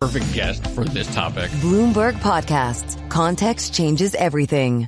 perfect guest for this topic. Bloomberg Podcasts. Context changes everything.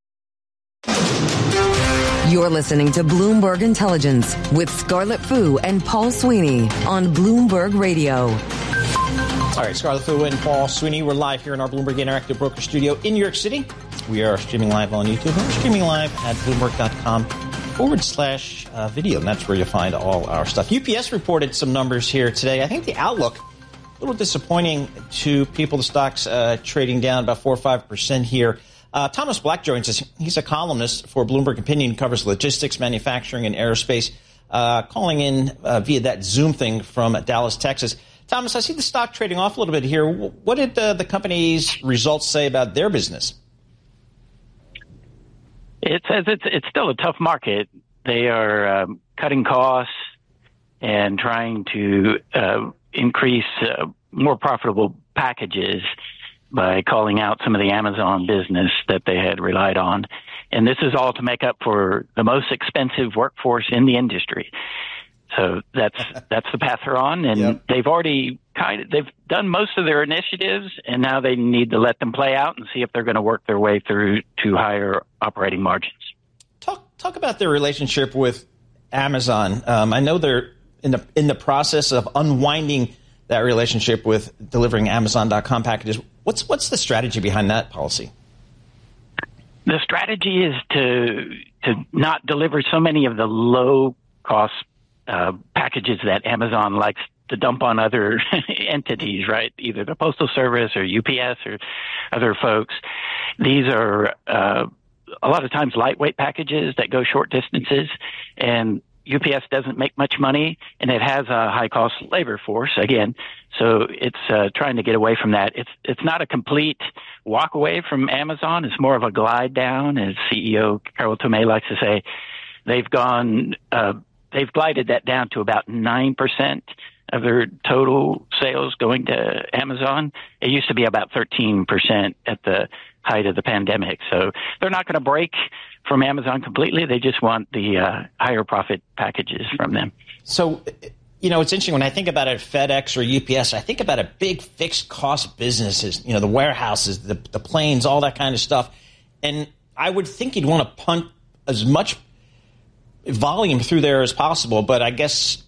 You're listening to Bloomberg Intelligence with Scarlett Fu and Paul Sweeney on Bloomberg Radio. All right, Scarlett Fu and Paul Sweeney. We're live here in our Bloomberg Interactive Broker Studio in New York City. We are streaming live on YouTube. We're streaming live at Bloomberg.com/video. And that's where you'll find all our stuff. UPS reported some numbers here today. I think the outlook, a little disappointing to people. The stock's trading down about 4 or 5% here. Thomas Black joins us. He's a columnist for Bloomberg Opinion, covers logistics, manufacturing, and aerospace, calling in via that Zoom thing from Dallas, Texas. Thomas, I see the stock trading off a little bit here. What did the company's results say about their business? It says it's still a tough market. They are cutting costs and trying to increase more profitable packages by calling out some of the Amazon business that they had relied on. And this is all to make up for the most expensive workforce in the industry. So that's the path they're on, and they've already they've done most of their initiatives, and now they need to let them play out and see if they're going to work their way through to higher operating margins. Talk about their relationship with Amazon. I know they're in the process of unwinding that relationship with delivering Amazon.com packages. What's the strategy behind that policy? The strategy is to not deliver so many of the low cost packages that Amazon likes to dump on other entities, right? Either the Postal Service or UPS or other folks. These are a lot of times lightweight packages that go short distances, and UPS doesn't make much money, and it has a high-cost labor force, again. So it's trying to get away from that. It's not a complete walk away from Amazon. It's more of a glide down, as CEO Carol Tomé likes to say. They've glided that down to about 9% of their total sales going to Amazon. It used to be about 13% at the height of the pandemic. So they're not going to break from Amazon completely. They just want the higher profit packages from them. So, it's interesting. When I think about it, FedEx or UPS, I think about a big fixed cost businesses, the warehouses, the planes, all that kind of stuff. And I would think you'd want to punt as much volume through there as possible. But I guess,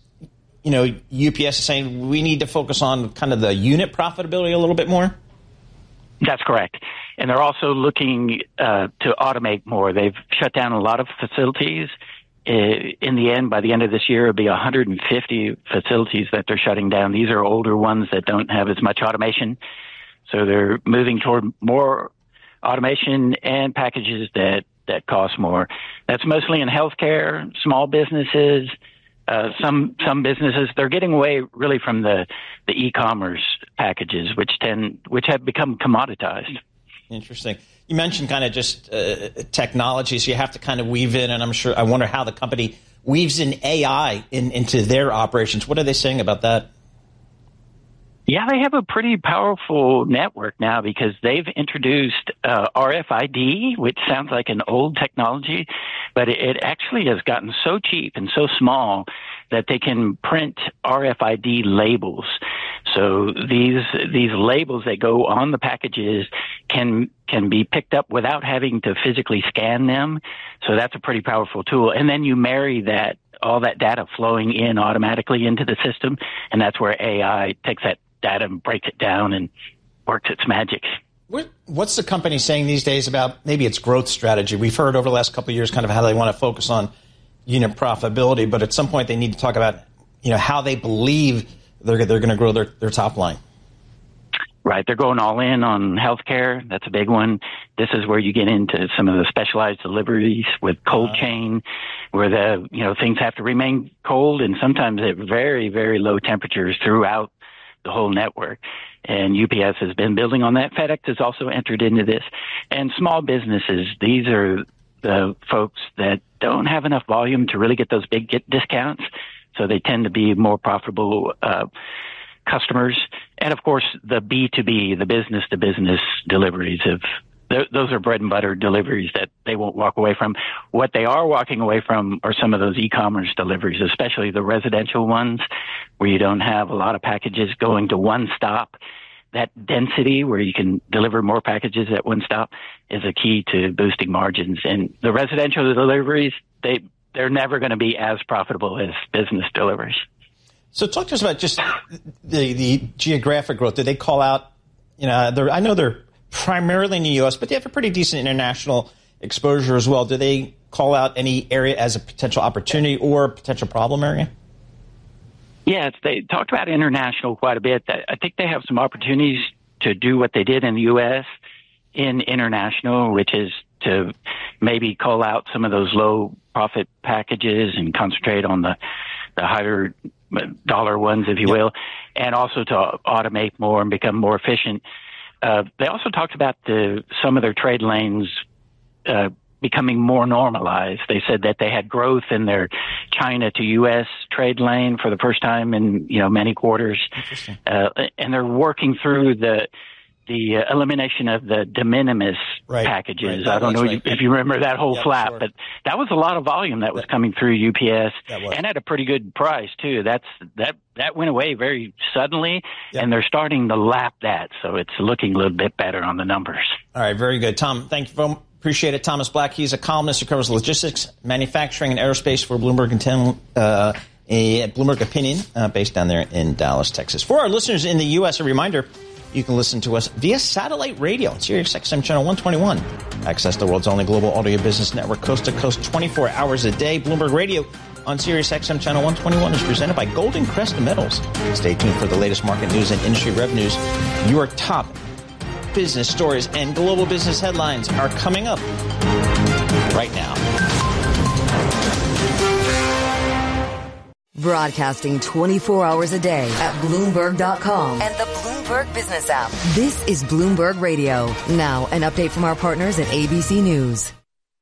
UPS is saying we need to focus on kind of the unit profitability a little bit more. That's correct. And they're also looking to automate more. They've shut down a lot of facilities. In the end, by the end of this year, it'll be 150 facilities that they're shutting down. These are older ones that don't have as much automation. So they're moving toward more automation and packages that cost more. That's mostly in healthcare, small businesses, some businesses. They're getting away really from the e-commerce packages, which have become commoditized. Interesting. You mentioned kind of just technology, so you have to kind of weave in, and I wonder how the company weaves in AI into their operations. What are they saying about that? Yeah, they have a pretty powerful network now because they've introduced RFID, which sounds like an old technology, but it actually has gotten so cheap and so small that they can print RFID labels. So these labels that go on the packages can be picked up without having to physically scan them. So that's a pretty powerful tool. And then you marry all that data flowing in automatically into the system, and that's where AI takes that data and breaks it down and works its magic. What's the company saying these days about maybe its growth strategy? We've heard over the last couple of years kind of how they want to focus on unit profitability, but at some point they need to talk about how they believe they're going to grow their top line. Right. They're going all in on healthcare. That's a big one. This is where you get into some of the specialized deliveries with cold chain, where things have to remain cold and sometimes at very, very low temperatures throughout the whole network. And UPS has been building on that. FedEx has also entered into this. And small businesses, these are the folks that don't have enough volume to really get those big discounts. So they tend to be more profitable customers. And of course, the B2B, the business to business deliveries those are bread and butter deliveries that they won't walk away from. What they are walking away from are some of those e-commerce deliveries, especially the residential ones where you don't have a lot of packages going to one stop. that density where you can deliver more packages at one stop is a key to boosting margins. And the residential deliveries, they're never going to be as profitable as business deliveries. So talk to us about just the geographic growth. Did they call out, I know they're primarily in the U.S., but they have a pretty decent international exposure as well. Do they call out any area as a potential opportunity or potential problem area? Yes, they talked about international quite a bit. I think they have some opportunities to do what they did in the U.S. in international, which is to maybe call out some of those low profit packages and concentrate on the higher dollar ones, if you will, and also to automate more and become more efficient. They also talked about some of their trade lanes becoming more normalized. They said that they had growth in their China to U.S. trade lane for the first time in many quarters, and they're working through the elimination of the de minimis packages. Right. I don't know if you remember that whole flap, sure. But that was a lot of volume that was coming through UPS, and at a pretty good price too. That went away very suddenly, and they're starting to lap that, so it's looking a little bit better on the numbers. All right, very good, Tom. Thank you. Appreciate it. Thomas Black, he's a columnist who covers logistics, manufacturing, and aerospace for Bloomberg Bloomberg Opinion, based down there in Dallas, Texas. For our listeners in the U.S., a reminder, you can listen to us via satellite radio on Sirius XM Channel 121. Access the world's only global audio business network, coast to coast, 24 hours a day. Bloomberg Radio on Sirius XM Channel 121 is presented by Golden Crest Metals. Stay tuned for the latest market news and industry revenues. Your top business stories and global business headlines are coming up right now. Broadcasting 24 hours a day at Bloomberg.com and the Bloomberg Business app. This is Bloomberg Radio. Now, an update from our partners at ABC News.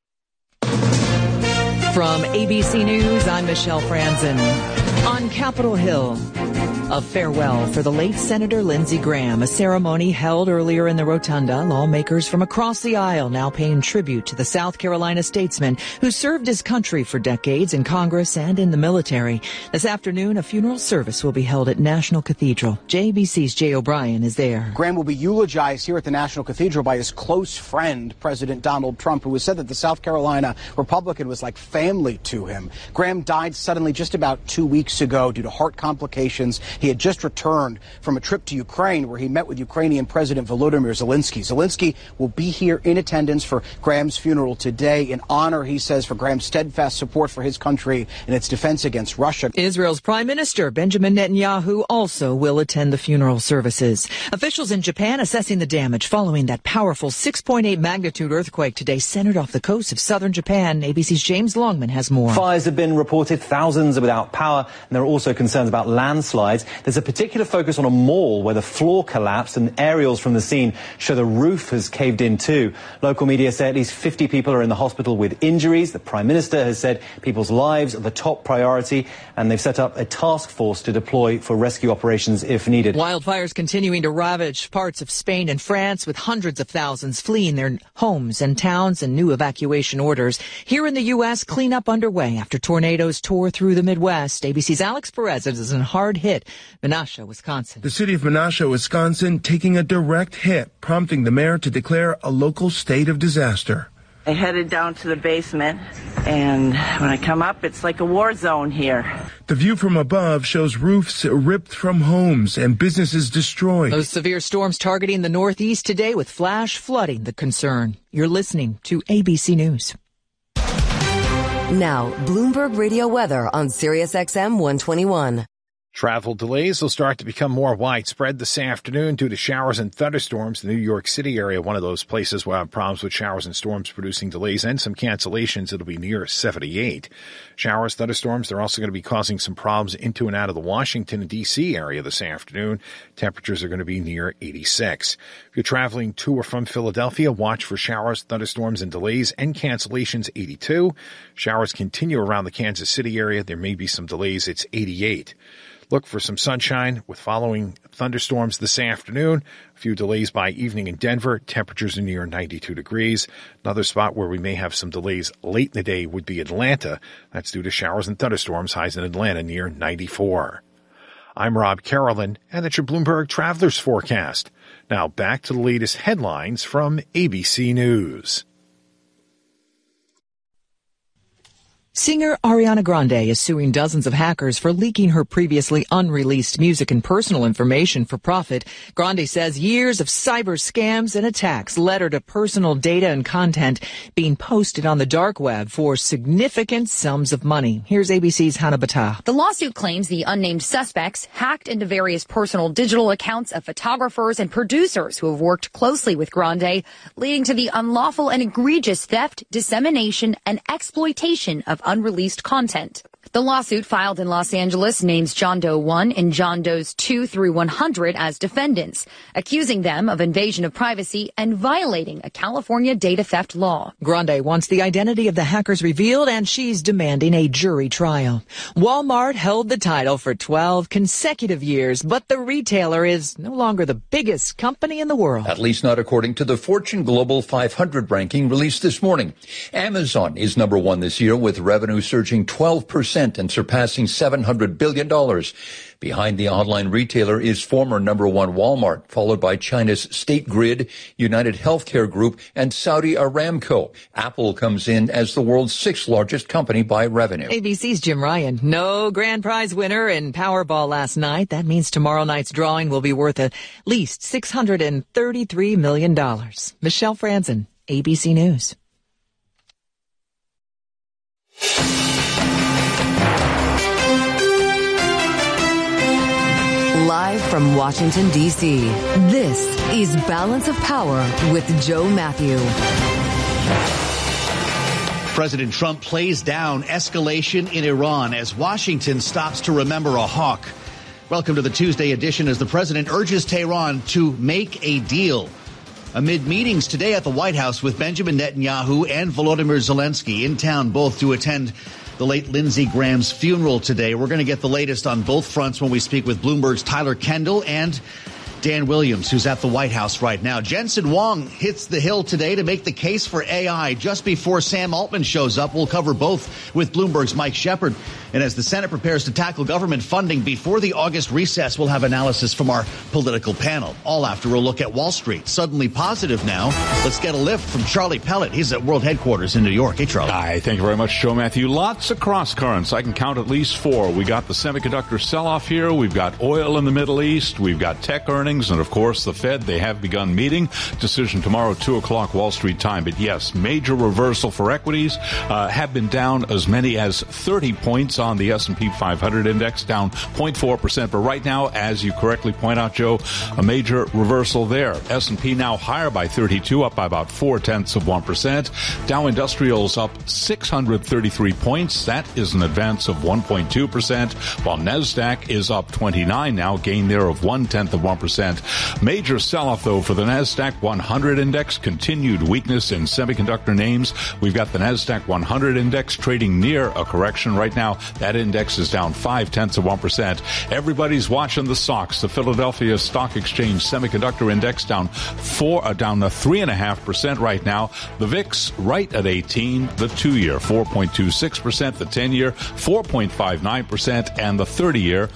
From ABC News, I'm Michelle Franzen. On Capitol Hill, a farewell for the late Senator Lindsey Graham, a ceremony held earlier in the rotunda. Lawmakers from across the aisle now paying tribute to the South Carolina statesman who served his country for decades in Congress and in the military. This afternoon, a funeral service will be held at National Cathedral. JBC's Jay O'Brien is there. Graham will be eulogized here at the National Cathedral by his close friend, President Donald Trump, who has said that the South Carolina Republican was like family to him. Graham died suddenly just about 2 weeks ago due to heart complications. He had just returned from a trip to Ukraine where he met with Ukrainian President Volodymyr Zelensky. Zelensky will be here in attendance for Graham's funeral today in honor, he says, for Graham's steadfast support for his country and its defense against Russia. Israel's Prime Minister Benjamin Netanyahu also will attend the funeral services. Officials in Japan assessing the damage following that powerful 6.8 magnitude earthquake today centered off the coast of southern Japan. ABC's James Longman has more. Fires have been reported, thousands are without power, and there are also concerns about landslides. There's a particular focus on a mall where the floor collapsed and aerials from the scene show the roof has caved in too. Local media say at least 50 people are in the hospital with injuries. The Prime Minister has said people's lives are the top priority, and they've set up a task force to deploy for rescue operations if needed. Wildfires continuing to ravage parts of Spain and France, with hundreds of thousands fleeing their homes and towns and new evacuation orders. Here in the U.S., cleanup underway after tornadoes tore through the Midwest. ABC's Alex Perez is in hard hit Menasha, Wisconsin. The city of Menasha, Wisconsin, taking a direct hit, prompting the mayor to declare a local state of disaster. I headed down to the basement, and when I come up, it's like a war zone here. The view from above shows roofs ripped from homes and businesses destroyed. Those severe storms targeting the Northeast today, with flash flooding the concern. You're listening to ABC News. Now, Bloomberg Radio weather on Sirius XM 121. Travel delays will start to become more widespread this afternoon due to showers and thunderstorms. The New York City area, one of those places will have problems with showers and storms producing delays and some cancellations. It'll be near 78. Showers, thunderstorms, they're also going to be causing some problems into and out of the Washington and D.C. area this afternoon. Temperatures are going to be near 86. If you're traveling to or from Philadelphia, watch for showers, thunderstorms, and delays and cancellations, 82. Showers continue around the Kansas City area. There may be some delays. It's 88. Look for some sunshine with following thunderstorms this afternoon. A few delays by evening in Denver. Temperatures are near 92 degrees. Another spot where we may have some delays late in the day would be Atlanta. That's due to showers and thunderstorms. Highs in Atlanta near 94. I'm Rob Carolyn, and it's your Bloomberg Travelers Forecast. Now back to the latest headlines from ABC News. Singer Ariana Grande is suing dozens of hackers for leaking her previously unreleased music and personal information for profit. Grande says years of cyber scams and attacks led her to personal data and content being posted on the dark web for significant sums of money. Here's ABC's Hannah Battah. The lawsuit claims the unnamed suspects hacked into various personal digital accounts of photographers and producers who have worked closely with Grande, leading to the unlawful and egregious theft, dissemination, and exploitation of unreleased content. The lawsuit filed in Los Angeles names John Doe 1 and John Does 2 through 100 as defendants, accusing them of invasion of privacy and violating a California data theft law. Grande wants the identity of the hackers revealed, and she's demanding a jury trial. Walmart held the title for 12 consecutive years, but the retailer is no longer the biggest company in the world. At least not according to the Fortune Global 500 ranking released this morning. Amazon is number one this year, with revenue surging 12% and surpassing $700 billion. Behind the online retailer is former number one Walmart, followed by China's State Grid, United Healthcare Group, and Saudi Aramco. Apple comes in as the world's sixth largest company by revenue. ABC's Jim Ryan. No grand prize winner in Powerball last night. That means tomorrow night's drawing will be worth at least $633 million. Michelle Franzen, ABC News. Live from Washington, D.C., this is Balance of Power with Joe Matthew. President Trump plays down escalation in Iran as Washington stops to remember a hawk. Welcome to the Tuesday edition as the president urges Tehran to make a deal. Amid meetings today at the White House with Benjamin Netanyahu and Volodymyr Zelensky in town, both to attend the late Lindsey Graham's funeral today. We're going to get the latest on both fronts when we speak with Bloomberg's Tyler Kendall and Dan Williams, who's at the White House right now. Jensen Huang hits the Hill today to make the case for AI just before Sam Altman shows up. We'll cover both with Bloomberg's Mike Shepard. And as the Senate prepares to tackle government funding before the August recess, we'll have analysis from our political panel. All after a look at Wall Street. Suddenly positive now. Let's get a lift from Charlie Pellet. He's at World Headquarters in New York. Hey, Charlie. Hi, thank you very much, Joe Matthew. Lots of cross currents. I can count at least four. We got the semiconductor sell-off here. We've got oil in the Middle East. We've got tech earnings. And, of course, the Fed. They have begun meeting. Decision tomorrow, 2 o'clock Wall Street time. But, yes, major reversal for equities. Have been down as many as 30 points on the S&P 500 index, down 0.4%. But right now, as you correctly point out, Joe, a major reversal there. S&P now higher by 32, up by about 0.4%. Dow Industrials up 633 points. That is an advance of 1.2%, while NASDAQ is up 29 now, gain there of 0.1%. Major sell-off, though, for the NASDAQ 100 index. Continued weakness in semiconductor names. We've got the NASDAQ 100 index trading near a correction right now. That index is down 0.5%. Everybody's watching the SOX, the Philadelphia Stock Exchange Semiconductor Index, down 3.5% right now. The VIX right at 18. The 2-year 4.26%. The 10-year 4.59%, and the 30-year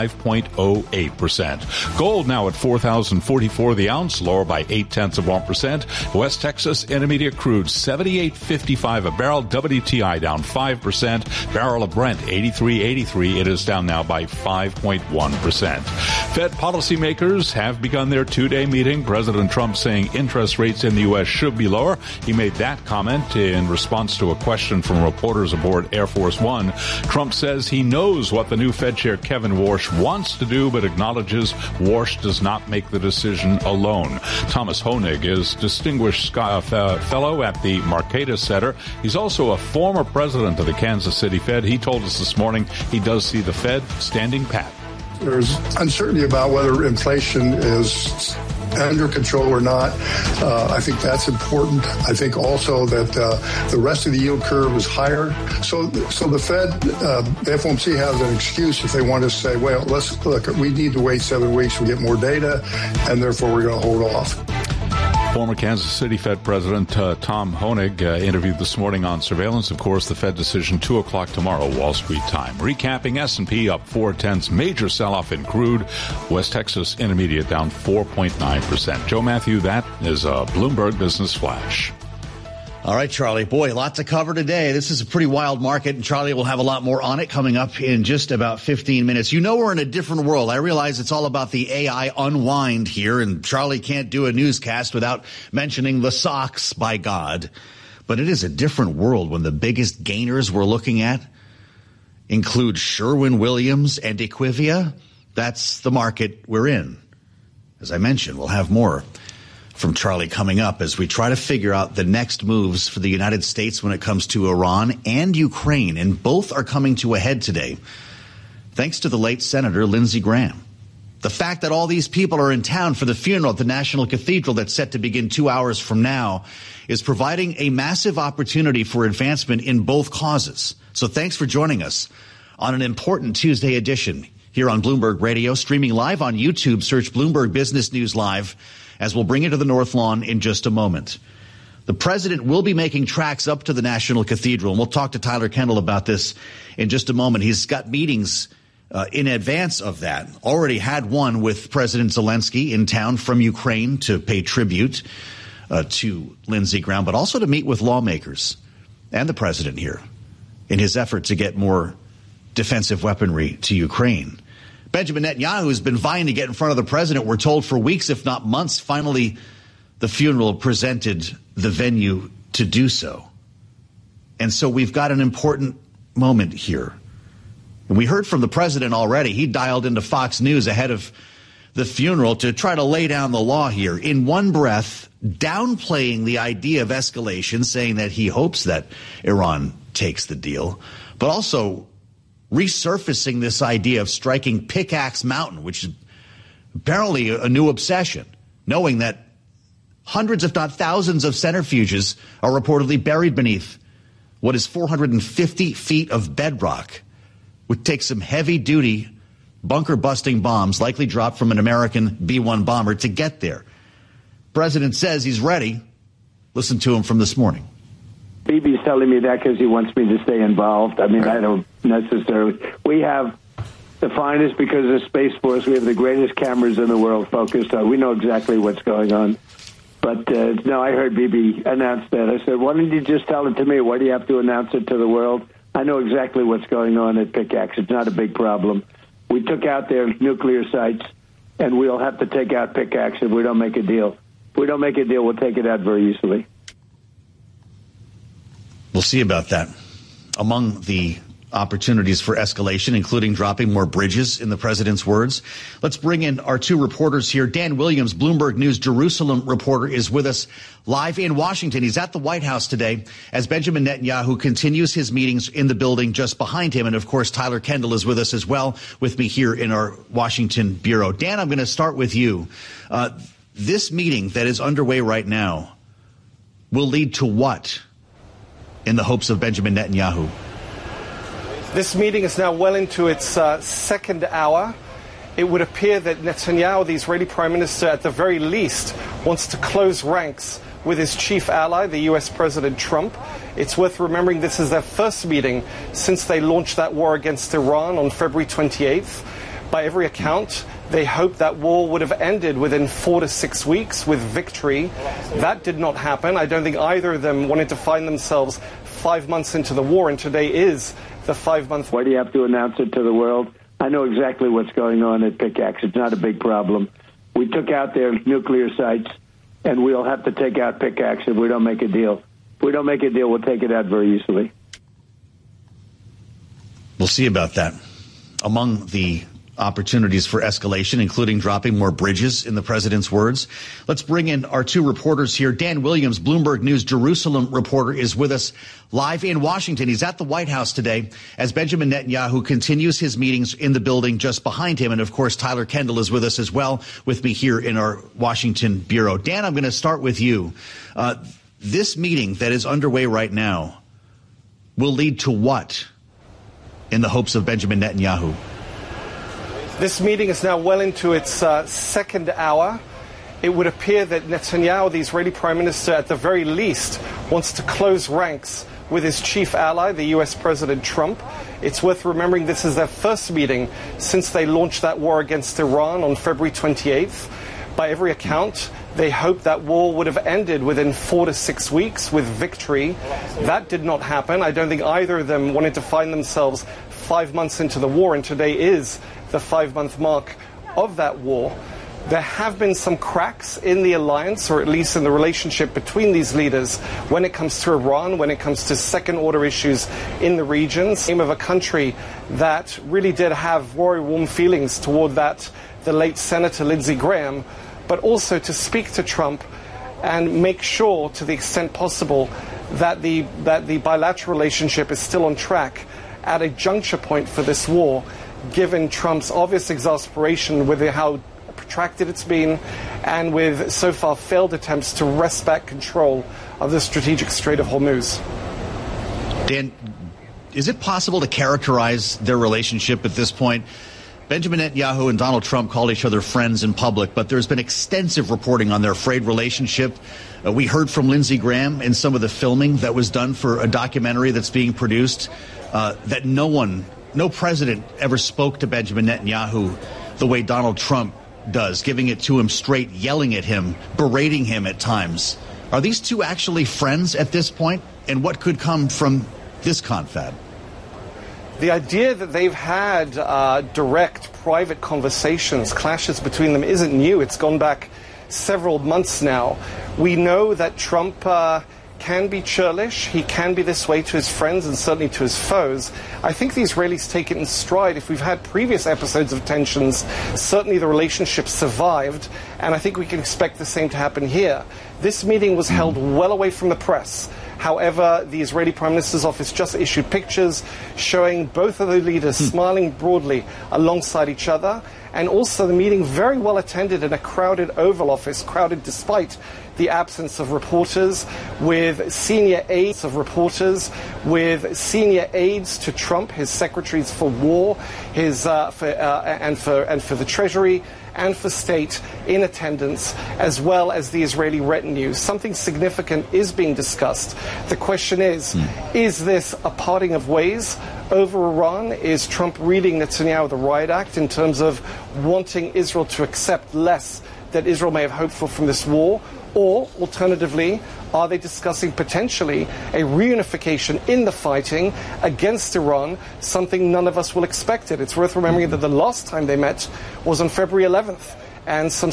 5.08%. Gold now at $4,044 the ounce, lower by 0.8%. West Texas Intermediate crude 78.55 a barrel. WTI down 5%. Barrel of Brent 83.83. It is down now by 5.1%. Fed policymakers have begun their 2-day meeting. President Trump saying interest rates in the U.S. should be lower. He made that comment in response to a question from reporters aboard Air Force One. Trump says he knows what the new Fed Chair Kevin Warsh wants to do, but acknowledges Warsh does not make the decision alone. Thomas Honig is Distinguished Fellow at the Marcatus Center. He's also a former president of the Kansas City Fed. He told us this morning he does see the Fed standing pat. There's uncertainty about whether inflation is under control or not. I think that's important. I think also that the rest of the yield curve is higher. So the Fed, the FOMC has an excuse if they want to say, well, let's look, we need to wait 7 weeks to get more data, and therefore we're going to hold off. Former Kansas City Fed President Tom Hoenig interviewed this morning on surveillance. Of course, the Fed decision 2 o'clock tomorrow, Wall Street time. Recapping, S&P up 0.4, major sell-off in crude. West Texas Intermediate down 4.9%. Joe Matthew, that is a Bloomberg Business Flash. All right, Charlie. Boy, lots to cover today. This is a pretty wild market, and Charlie will have a lot more on it coming up in just about 15 minutes. You know we're in a different world. I realize it's all about the AI unwind here, and Charlie can't do a newscast without mentioning the SOX, by God. But it is a different world when the biggest gainers we're looking at include Sherwin-Williams and Equivia. That's the market we're in. As I mentioned, we'll have more from Charlie coming up as we try to figure out the next moves for the United States when it comes to Iran and Ukraine. And both are coming to a head today, thanks to the late Senator Lindsey Graham. The fact that all these people are in town for the funeral at the National Cathedral that's set to begin 2 hours from now is providing a massive opportunity for advancement in both causes. So thanks for joining us on an important Tuesday edition here on Bloomberg Radio, streaming live on YouTube. Search Bloomberg Business News Live, as we'll bring you to the North Lawn in just a moment. The president will be making tracks up to the National Cathedral, and we'll talk to Tyler Kendall about this in just a moment. He's got meetings in advance of that. Already had one with President Zelensky in town from Ukraine to pay tribute to Lindsey Graham, but also to meet with lawmakers and the president here in his effort to get more defensive weaponry to Ukraine. Benjamin Netanyahu has been vying to get in front of the president, we're told, for weeks, if not months. Finally, the funeral presented the venue to do so. And so we've got an important moment here. And we heard from the president already. He dialed into Fox News ahead of the funeral to try to lay down the law here. In one breath, downplaying the idea of escalation, saying that he hopes that Iran takes the deal, but also resurfacing this idea of striking Pickaxe Mountain, which is apparently a new obsession, knowing that hundreds, if not thousands, of centrifuges are reportedly buried beneath what is 450 feet of bedrock, would take some heavy-duty bunker-busting bombs, likely dropped from an American B-1 bomber, to get there. President says he's ready. Listen to him from this morning. Bibi's telling me that because he wants me to stay involved. I mean, I don't necessarily. We have the finest, because of Space Force, we have the greatest cameras in the world focused on. We know exactly what's going on. But, no, I heard Bibi announce that. I said, why don't you just tell it to me? Why do you have to announce it to the world? I know exactly what's going on at Pickaxe. It's not a big problem. We took out their nuclear sites, and we'll have to take out Pickaxe if we don't make a deal. If we don't make a deal, we'll take it out very easily. We'll see about that. Among the opportunities for escalation, including dropping more bridges, in the president's words. Let's bring in our two reporters here. Dan Williams, Bloomberg News Jerusalem reporter, is with us live in Washington. He's at the White House today as Benjamin Netanyahu continues his meetings in the building just behind him. And, of course, Tyler Kendall is with us as well, with me here in our Washington bureau. Dan, I'm going to start with you. This meeting that is underway right now will lead to what in the hopes of Benjamin Netanyahu? This meeting is now well into its second hour. It would appear that Netanyahu, the Israeli Prime Minister, at the very least, wants to close ranks with his chief ally, the U.S. President Trump. It's worth remembering this is their first meeting since they launched that war against Iran on February 28th. By every account, they hoped that war would have ended within 4 to 6 weeks with victory. That did not happen. I don't think either of them wanted to find themselves 5 months into the war, and today is the 5-month. Why do you have to announce it to the world? I know exactly what's going on at Pickaxe. It's not a big problem. We took out their nuclear sites, and we'll have to take out Pickaxe if we don't make a deal. If we don't make a deal, we'll take it out very easily. We'll see about that. Among the opportunities for escalation, including dropping more bridges, in the president's words. Let's bring in our two reporters here. Dan Williams, Bloomberg News Jerusalem reporter, is with us live in Washington. He's at the White House today as Benjamin Netanyahu continues his meetings in the building just behind him. And, of course, Tyler Kendall is with us as well, with me here in our Washington bureau. Dan, I'm going to start with you. This meeting that is underway right now will lead to what in the hopes of Benjamin Netanyahu? This meeting is now well into its second hour. it would appear that Netanyahu, the Israeli Prime Minister, at the very least, wants to close ranks with his chief ally, the U.S. President Trump. It's worth remembering this is their first meeting since they launched that war against Iran on February 28th. By every account, they hoped that war would have ended within 4 to 6 weeks with victory. That did not happen. I don't think either of them wanted to find themselves 5 months into the war, and today is the 5-month mark of that war. There have been some cracks in the alliance, or at least in the relationship between these leaders when it comes to Iran, when it comes to second-order issues in the region. Name of a country that really did have very warm feelings toward that, the late Senator Lindsey Graham, but also to speak to Trump and make sure, to the extent possible, that the bilateral relationship is still on track at a juncture point for this war, given Trump's obvious exasperation with how protracted it's been and with so far failed attempts to wrest back control of the strategic Strait of Hormuz. Dan, is it possible to characterize their relationship at this point? Benjamin Netanyahu and Donald Trump called each other friends in public, but there's been extensive reporting on their frayed relationship. We heard from Lindsey Graham in some of the filming that was done for a documentary that's being produced that no president ever spoke to Benjamin Netanyahu the way Donald Trump does, giving it to him straight, yelling at him, berating him at times. Are these two actually friends at this point? And what could come from this confab? The idea that they've had direct, private conversations, clashes between them, isn't new. It's gone back several months now. We know that Trump can be churlish. He can be this way to his friends and certainly to his foes. I think the Israelis take it in stride. If we've had previous episodes of tensions, certainly the relationship survived, and I think we can expect the same to happen here. This meeting was held well away from the press. However, the Israeli Prime Minister's office just issued pictures showing both of the leaders smiling broadly alongside each other, and also the meeting very well attended in a crowded Oval Office, crowded despite the absence of reporters, with senior aides to Trump, his secretaries for war, and for the Treasury, and for state in attendance, as well as the Israeli retinue. Something significant is being discussed. The question is this a parting of ways over Iran? Is Trump reading Netanyahu the riot act in terms of wanting Israel to accept less that Israel may have hoped for from this war? Or, alternatively, are they discussing potentially a reunification in the fighting against Iran, something none of us will expect it? It's worth remembering that the last time they met was on February 11th. And some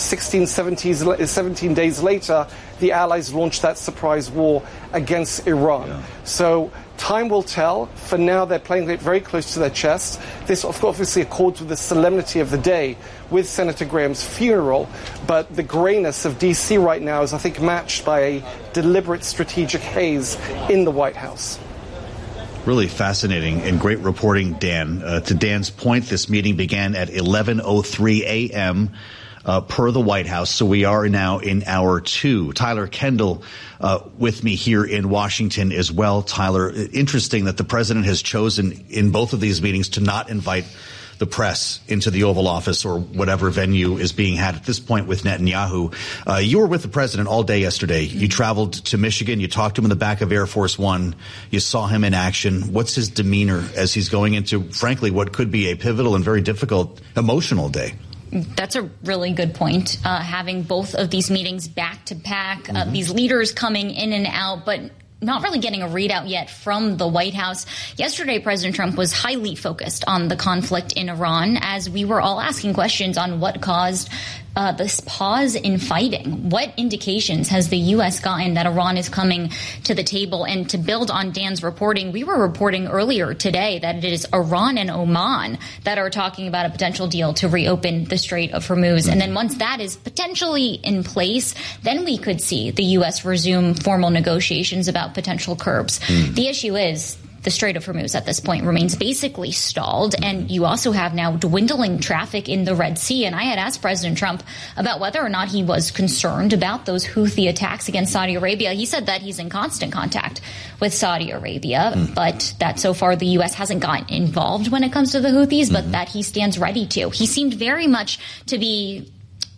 17 days later, the Allies launched that surprise war against Iran. Yeah. So time will tell. For now, they're playing it very close to their chest. This obviously accords with the solemnity of the day with Senator Graham's funeral. But the grayness of D.C. right now is, I think, matched by a deliberate strategic haze in the White House. Really fascinating and great reporting, Dan. To Dan's point, this meeting began at 11:03 a.m., per the White House. So we are now in hour 2. Tyler Kendall with me here in Washington as well. Tyler, interesting that the president has chosen in both of these meetings to not invite the press into the Oval Office or whatever venue is being had at this point with Netanyahu. You were with the president all day yesterday. You traveled to Michigan. You talked to him in the back of Air Force One. You saw him in action. What's his demeanor as he's going into, frankly, what could be a pivotal and very difficult emotional day? That's a really good point. Having both of these meetings back to back, these leaders coming in and out, but not really getting a readout yet from the White House. Yesterday, President Trump was highly focused on the conflict in Iran, as we were all asking questions on what caused this pause in fighting. What indications has the U.S. gotten that Iran is coming to the table? And to build on Dan's reporting, we were reporting earlier today that it is Iran and Oman that are talking about a potential deal to reopen the Strait of Hormuz. And then once that is potentially in place, then we could see the U.S. resume formal negotiations about potential curbs. The issue is the Strait of Hormuz at this point remains basically stalled, and you also have now dwindling traffic in the Red Sea. And I had asked President Trump about whether or not he was concerned about those Houthi attacks against Saudi Arabia. He said that he's in constant contact with Saudi Arabia, but that so far the U.S. hasn't gotten involved when it comes to the Houthis, but that he stands ready to. He seemed very much to be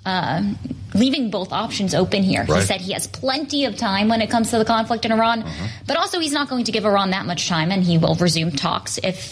leaving both options open here. Right. He said he has plenty of time when it comes to the conflict in Iran, but also he's not going to give Iran that much time, and he will resume talks if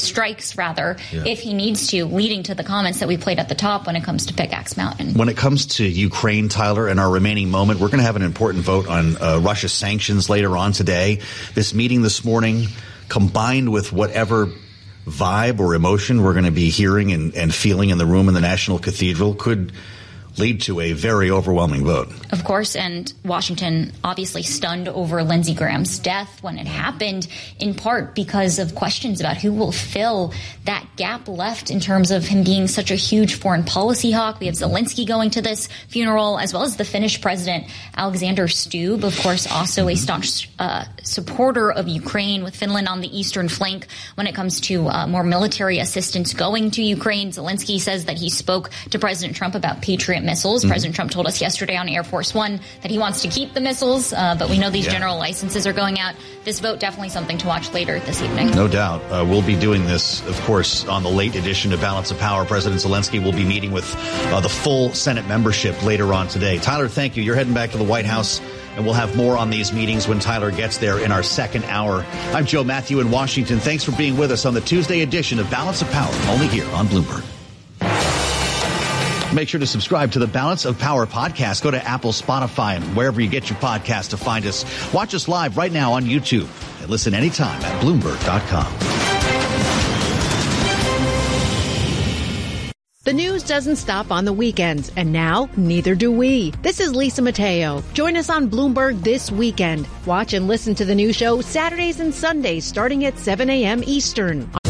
he needs to, leading to the comments that we played at the top when it comes to Pickaxe Mountain. When it comes to Ukraine, Tyler, in our remaining moment, we're going to have an important vote on Russia sanctions later on today. This meeting this morning, combined with whatever vibe or emotion we're going to be hearing and feeling in the room in the National Cathedral, could lead to a very overwhelming vote. Of course, and Washington obviously stunned over Lindsey Graham's death when it happened, in part because of questions about who will fill that gap left in terms of him being such a huge foreign policy hawk. We have Zelensky going to this funeral, as well as the Finnish president, Alexander Stubb, of course, also a staunch supporter of Ukraine, with Finland on the eastern flank when it comes to more military assistance going to Ukraine. Zelensky says that he spoke to President Trump about Patriot missiles. President Trump told us yesterday on Air Force One that he wants to keep the missiles, but we know these general licenses are going out. This vote, definitely something to watch later this evening. No doubt. We'll be doing this, of course, on the late edition of Balance of Power. President Zelensky will be meeting with the full Senate membership later on today. Tyler, thank you. You're heading back to the White House, and we'll have more on these meetings when Tyler gets there in our second hour. I'm Joe Matthew in Washington. Thanks for being with us on the Tuesday edition of Balance of Power, only here on Bloomberg. Make sure to subscribe to the Balance of Power podcast. Go to Apple, Spotify, and wherever you get your podcast to find us. Watch us live right now on YouTube and listen anytime at Bloomberg.com. The news doesn't stop on the weekends, and now neither do we. This is Lisa Mateo. Join us on Bloomberg this weekend. Watch and listen to the new show Saturdays and Sundays starting at 7 a.m. Eastern